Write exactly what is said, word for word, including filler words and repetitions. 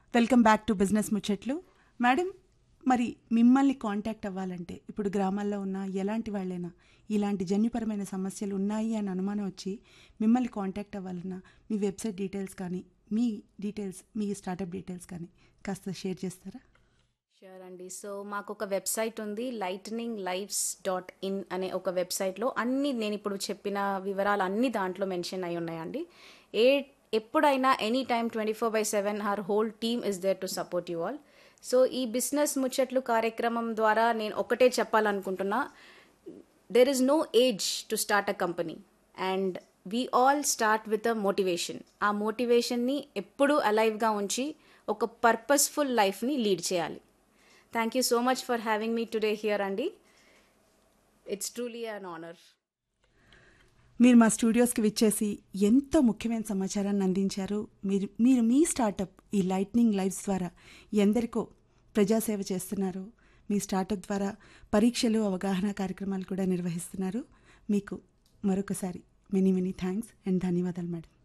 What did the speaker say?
Welcome back to business ముచ్చట్లు. Madam, మరి మిమ్మల్ని కాంటాక్ట్ అవ్వాలంటే ఇప్పుడు గ్రామాల్లో ఉన్న ఎలాంటి వాళ్ళైనా ఇలాంటి జన్యుపరమైన సమస్యలు ఉన్నాయి అని అనుమానం వచ్చి మిమ్మల్ని కాంటాక్ట్ అవ్వాలన్నా మీ వెబ్సైట్ డీటెయిల్స్ కానీ మీ డీటెయిల్స్ మీ స్టార్టప్ డీటెయిల్స్ కానీ కాస్త షేర్ చేస్తారా? షూర్ అండి. సో మాకు ఒక వెబ్సైట్ ఉంది, లైట్నింగ్ లైవ్స్ డాట్ ఇన్ అనే ఒక వెబ్సైట్లో అన్ని నేను ఇప్పుడు చెప్పిన వివరాలు అన్ని దాంట్లో మెన్షన్ అయి ఉన్నాయండి. ఏ ఎప్పుడైనా any time twenty four by seven her whole team is there to support you all. So ఈ బిజినెస్ ముచ్చట్లు కార్యక్రమం ద్వారా నేను ఒకటే చెప్పాలనుకుంటున్నా, there is no age to start a company and we all start with a motivation. ఆ మోటివేషన్ని ఎప్పుడూ అలైవ్గా ఉంచి ఒక పర్పస్ఫుల్ లైఫ్ని లీడ్ చేయాలి. Thank you so much for having me today here అండి. It's truly an honour. మీరు మా స్టూడియోస్కి విచ్చేసి ఎంతో ముఖ్యమైన సమాచారాన్ని అందించారు. మీరు మీరు మీ స్టార్టప్ ఈ లైట్నింగ్ లైవ్స్ ద్వారా ఎందరికో ప్రజాసేవ చేస్తున్నారు. మీ స్టార్టప్ ద్వారా పరీక్షలు అవగాహన కార్యక్రమాలు కూడా నిర్వహిస్తున్నారు. మీకు మరొకసారి మెనీ మెనీ థ్యాంక్స్ అండ్ ధన్యవాదాలు మేడం.